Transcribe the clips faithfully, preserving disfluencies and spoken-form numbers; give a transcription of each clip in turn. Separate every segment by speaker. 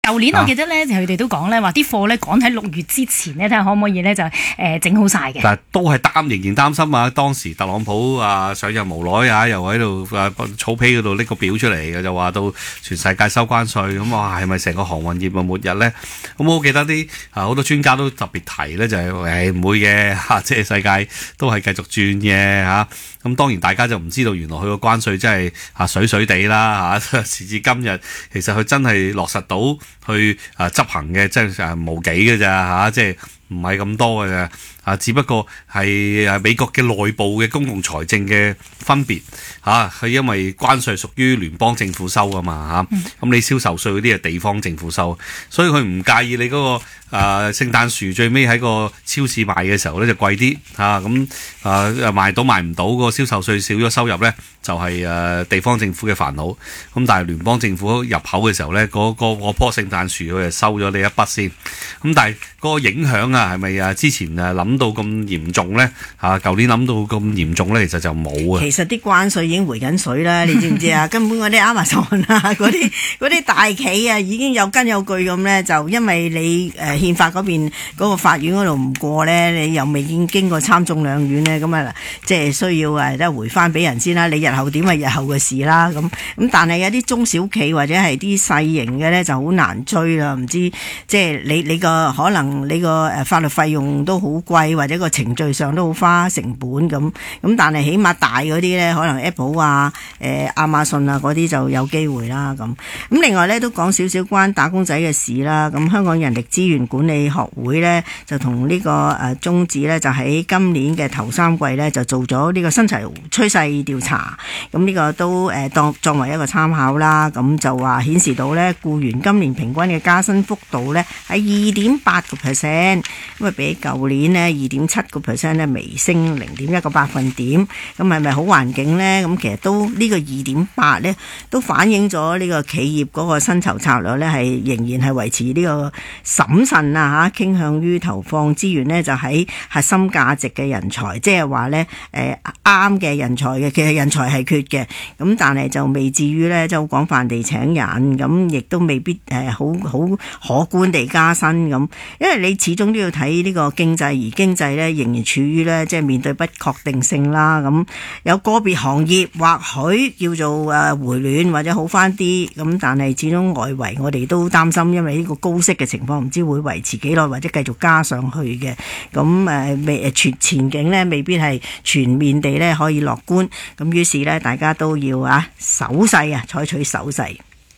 Speaker 1: 舊年我記得咧，佢哋都講咧話啲貨咧趕喺六月之前咧，睇下可唔可以咧就誒整好晒嘅。
Speaker 2: 但係都係擔，仍然擔心啊！當時特朗普啊上任無耐啊，又喺度啊草皮嗰度拎個表出嚟嘅，就話到全世界收關稅，咁哇係咪成個航運業嘅末日咧？咁我記得啲啊好多專家都特別提咧，就係誒唔會嘅嚇，即係世界都係繼續轉嘅嚇。咁當然大家就唔知道原來佢個關稅真係啊水水地啦嚇，時至今日其實佢真係落實到去啊執行嘅，即係誒無幾嘅咋嚇，即係唔係咁多嘅咋啊，只不過係誒美國嘅內部嘅公共財政嘅分別嚇，係因為關稅屬於聯邦政府收㗎嘛嚇，咁、嗯、你銷售稅嗰啲係地方政府收，所以佢唔介意你嗰、嗰個。誒、呃、聖誕樹最尾喺個超市賣嘅時候咧就貴啲嚇，咁誒賣到賣唔到個銷售稅少咗收入咧就係、是、誒、呃、地方政府嘅煩惱，咁但係聯邦政府入口嘅時候咧嗰嗰嗰棵聖誕樹佢就收咗你一筆先，咁但係嗰個影響啊係咪啊之前誒諗到咁嚴重咧嚇？舊年諗到咁嚴重咧，其實就冇啊。
Speaker 3: 其實啲關稅已經回緊水啦，你知唔知啊？根本嗰啲 Amazon 啊嗰啲嗰啲大企啊已經有根有據咁咧，就因為你誒。呃憲法嗰邊嗰個法院嗰度唔過咧，你又未經經過參眾兩院咧，咁啊即係需要誒即係回翻俾人先啦。你日後點係日後嘅事啦。咁咁但係有啲中小企或者係啲細型嘅咧就好難追啦。唔知即係你你個可能你個誒法律費用都好貴，或者個程序上都好花成本咁。咁但係起碼大嗰啲咧，可能 Apple 啊、誒亞馬遜啊嗰啲就有機會啦。咁咁另外咧都講少少關打工仔嘅事啦。咁香港人力資源管理學會咧就同呢個誒宗旨咧就喺今年嘅頭三季咧就做咗呢個薪酬趨勢調查，咁呢個都誒當作為一個參考啦。咁就話顯示到咧僱員今年平均嘅加薪幅度咧喺二點八個 percent， 咁啊比舊年咧二點七個 percent 咧微升零點一個百分點。咁係咪好環境咧？咁其實都呢個二點八咧都反映咗呢個企業嗰個薪酬策略咧係仍然係維持呢個審慎啊嚇，傾向於投放資源呢，就喺核心價值嘅人才，即係話呢誒啱嘅人才嘅，其實人才係缺嘅，咁但係就未至於呢，即係好廣泛地請人，咁亦都未必誒好好可觀地加薪咁，因為你始終都要睇呢個經濟，而經濟呢仍然處於呢，即係面對不確定性啦，咁有個別行業或許叫做誒回暖或者好翻啲，咁但係始終外圍我哋都擔心，因為呢個高息嘅情況唔知會維持幾耐或者繼續加上去嘅，咁誒未全前景咧未必係全面地咧可以樂觀，咁於是咧大家都要啊守勢啊，採取守勢。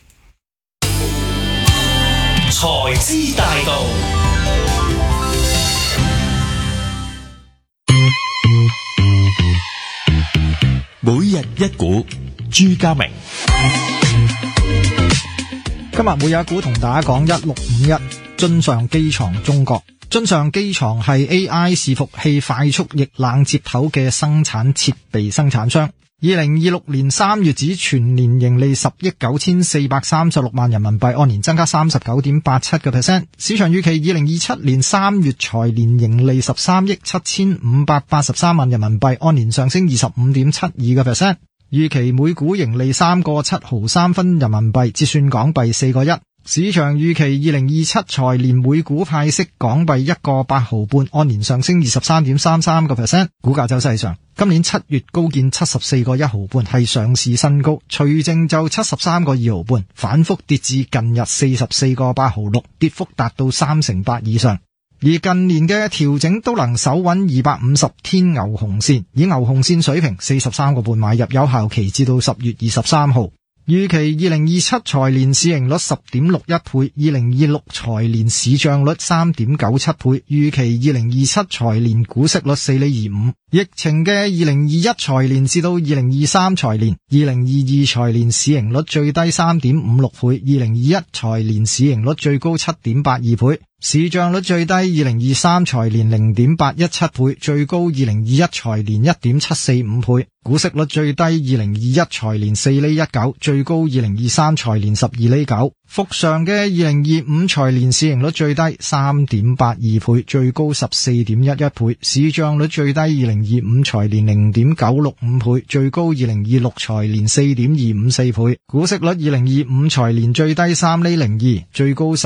Speaker 4: 財資大道，每日一股，朱家明。
Speaker 5: 今日每日一股同大家講一六五一津上機床中國。津上機床係 A I 伺服器快速液冷接頭嘅生產設備生產商。二零二六年三月止全年盈利十億九千四百三十六萬人民幣，按年增加三十九點八七個 percent。市場預期二零二七年三月財年盈利十三億七千五百八十三萬人民幣，按年上升二十五點七二個 percent。預期每股盈利三個七毫三分人民幣，折算港幣四個一。市場預期二零二七財年每股派息港幣一個八毫半，按年上升二十三點三三個 percent。股價走勢上，今年七月高見七十四個一毫半，係上市新高，除淨就七十三個二毫半，反覆跌至近日四十四個八毫六，跌幅達到三成八以上。而近年嘅調整都能守穩二百五十天牛熊線，以牛熊線水平四十三個半買入，有效期至到十月二十三號。預期二零二七財年市盈率十點六一倍，二零二六財年市賬率三點九七倍，預期二零二七財年股息率四厘二五。疫情嘅二零二一財年至到二零二三財年，二零二二財年市盈率最低三點五六倍，二零二一財年市盈率最高七點八二倍。 市賬率最低二零二三財年零點八一七倍，最高二零二一財年一點七四五倍。股息率最低二零二一財年四厘一九，最高二零二三財年十二厘九。復常嘅二零二五財年市盈率最低三點八二倍，最高十四點一一倍。市賬率最低二零二五財年零點九六五倍，最高二零二六財年四點二五四倍。股息率二零二五財年最低三厘零二，最高